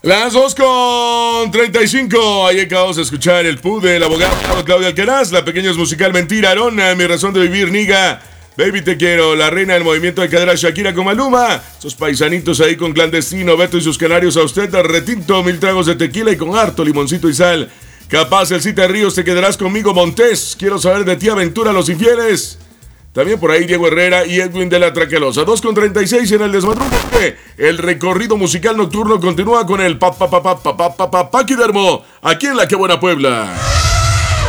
Las 2:35. Ahí acabamos de escuchar el PUD del abogado Claudio Alcaraz. La pequeña es musical Mentira, Arona, Mi razón de vivir, Niga. Baby te quiero, la reina del movimiento de cadera Shakira con Maluma. Sus paisanitos ahí con Clandestino, Beto y sus canarios a usted, retinto, 1000 tragos de tequila y con harto limoncito y sal. Capaz el Cita Ríos, te quedarás conmigo, Montés. Quiero saber de ti, Aventura, Los Infieles. También por ahí Diego Herrera y Edwin de la Traquelosa. 2:36 en el desmadrugue. El recorrido musical nocturno continúa con el Paquidermo, aquí en La Que Buena Puebla.